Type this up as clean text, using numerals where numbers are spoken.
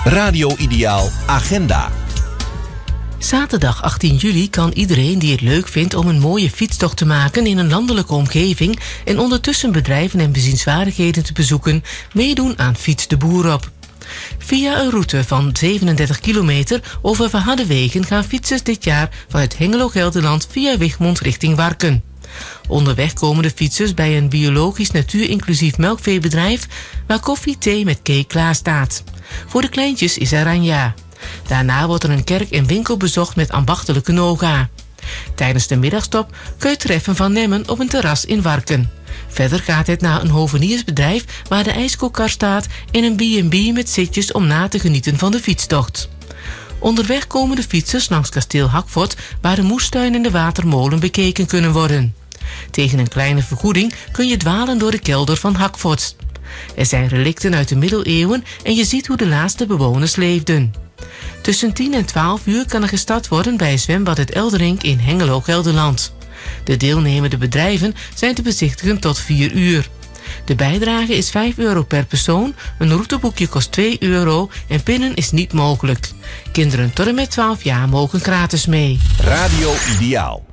Radio Ideaal Agenda. Zaterdag 18 juli kan iedereen die het leuk vindt om een mooie fietstocht te maken in een landelijke omgeving en ondertussen bedrijven en bezienswaardigheden te bezoeken, meedoen aan Fiets de Boer op. Via een route van 37 kilometer over verharde wegen gaan fietsers dit jaar vanuit Hengelo-Gelderland via Wichmond richting Warken. Onderweg komen de fietsers bij een biologisch natuurinclusief melkveebedrijf waar koffie, thee met cake klaar staat. Voor de kleintjes is er Ranja. Daarna wordt er een kerk en winkel bezocht met ambachtelijke noga. Tijdens de middagstop kun je treffen Van Nemmen op een terras in Warken. Verder gaat het naar een hoveniersbedrijf waar de ijskookkar staat en een B&B met zitjes om na te genieten van de fietstocht. Onderweg komen de fietsers langs kasteel Hackfort waar de moestuin en de watermolen bekeken kunnen worden. Tegen een kleine vergoeding kun je dwalen door de kelder van Hackfort. Er zijn relicten uit de middeleeuwen en je ziet hoe de laatste bewoners leefden. Tussen 10 en 12 uur kan er gestart worden bij zwembad Het Elderink in Hengelo, Gelderland. De deelnemende bedrijven zijn te bezichtigen tot 4 uur. De bijdrage is €5 per persoon, een routeboekje kost €2 en pinnen is niet mogelijk. Kinderen tot en met 12 jaar mogen gratis mee. Radio Ideaal.